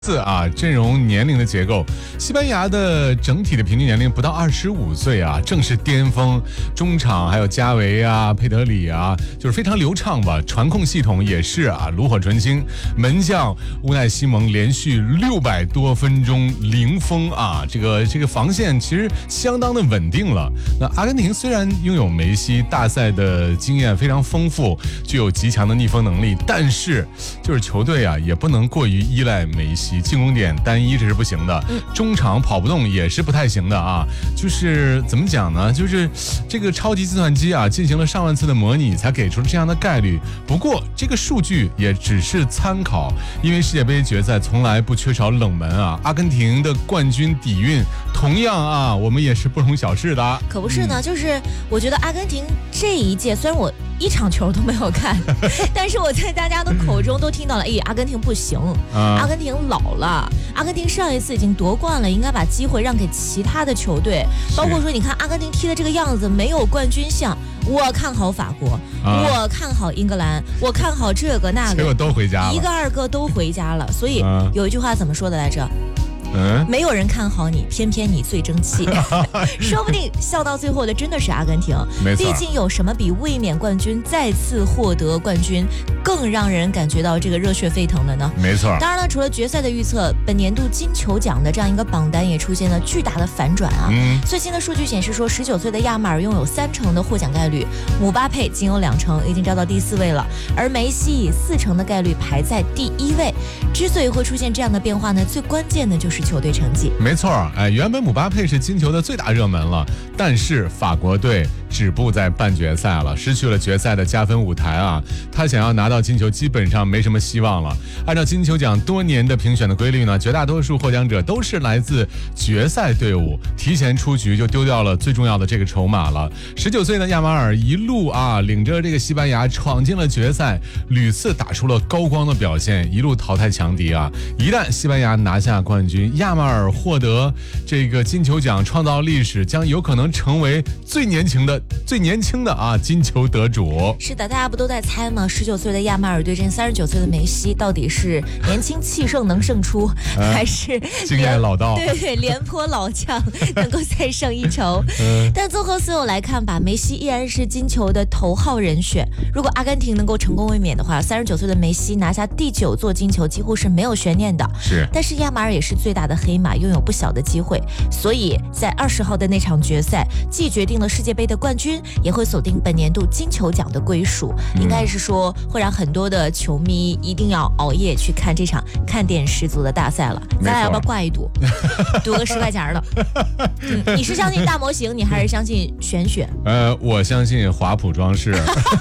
阵容年龄的结构，西班牙的整体的平均年龄不到25岁啊，正是巅峰。中场还有加维啊、佩德里啊，就是非常流畅吧。传控系统也是炉火纯青。门将乌奈西蒙连续600多分钟零封啊，这个防线其实相当的稳定了。那阿根廷虽然拥有梅西大赛的经验非常丰富，具有极强的逆风能力，但是就是球队也不能过于依赖梅西。进攻点单一这是不行的，中场跑不动也是不太行的啊。就是怎么讲呢？就是这个超级计算机进行了上万次的模拟，才给出这样的概率。不过这个数据也只是参考，因为世界杯决赛从来不缺少冷门啊。阿根廷的冠军底蕴同样我们也是不容小视的。 可不是呢，就是我觉得阿根廷这一届虽然我一场球都没有看，但是我在大家的口中都听到了，阿根廷不行，阿根廷老了，阿根廷上一次已经夺冠了，应该把机会让给其他的球队，包括说你看阿根廷踢的这个样子，没有冠军相。我看好法国，我看好英格兰，我看好这个那个， 结果都回家了， 一个二个都回家了。所以有一句话怎么说的来着？没有人看好你，偏偏你最争气。说不定笑到最后的真的是阿根廷。 没错， 毕竟有什么比卫冕冠军再次获得冠军更让人感觉到这个热血沸腾的呢？ 没错。 当然了，除了决赛的预测，本年度金球奖的这样一个榜单也出现了巨大的反转啊。最新的数据显示说，19岁的亚马尔拥有3成的获奖概率，姆巴佩仅有2成，已经招到第4位了，而梅西以4成的概率排在第1位。之所以会出现这样的变化呢，最关键的就是球队成绩。 没错，原本姆巴佩是金球的最大热门了，但是法国队止步在半决赛了，失去了决赛的加分舞台啊，他想要拿到金球基本上没什么希望了。按照金球奖多年的评选的规律呢，绝大多数获奖者都是来自决赛队伍，提前出局就丢掉了最重要的这个筹码了。19岁的亚马尔一路领着这个西班牙闯进了决赛，屡次打出了高光的表现，一路淘汰强敌啊。一旦西班牙拿下冠军，亚马尔获得这个金球奖创造历史，将有可能成为最年轻的金球得主。 是的，大家不都在猜吗？19岁的亚马尔对阵39岁的梅西，到底是年轻气盛能胜出，还是经验老道？ 对，廉颇老将能够再胜一筹。但综合所有来看吧，梅西依然是金球的头号人选。如果阿根廷能够成功卫冕的话，39岁的梅西拿下第9座金球几乎是没有悬念的。 是， 但是亚马尔也是最大的黑马，拥有不小的机会，所以在20号的那场决赛，既决定了世界杯的冠军，也会锁定本年度金球奖的归属。应该是说会让很多的球迷一定要熬夜去看这场看点十足的大赛了。咱俩要不要挂一赌，赌个10块钱的？你是相信大模型，你还是相信玄学？ 我相信华普装饰。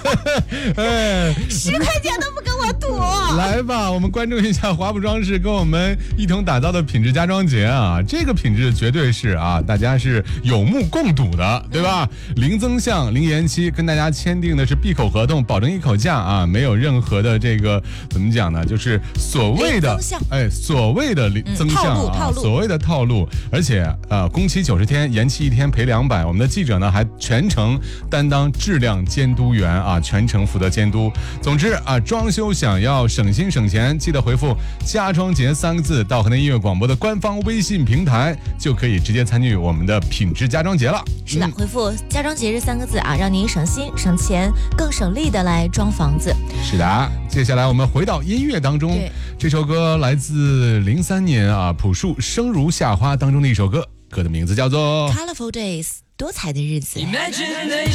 10块钱都不跟我赌。 来吧，我们关注一下华普装饰跟我们一同打造的品质家装节啊，这个品质绝对是大家是有目共睹的，对吧？零增项、零延期，跟大家签订的是闭口合同，保证一口价没有任何的这个怎么讲呢？就是所谓的所谓的增项套路， 所谓的套路，而且工期90天，延期1天赔200。我们的记者呢还全程担当质量监督员全程负责监督。总之装修想要省心省钱，记得回复家装节3个字到河南音乐广播的官方微信平台，就可以直接参与我们的品质家装节了。 是的，回复家装节这3个字让您省心省钱更省力的来装房子。 是的，接下来我们回到音乐当中，这首歌来自03年朴树《生如夏花》当中的一首歌，歌的名字叫做 Colorful Days， 多彩的日子。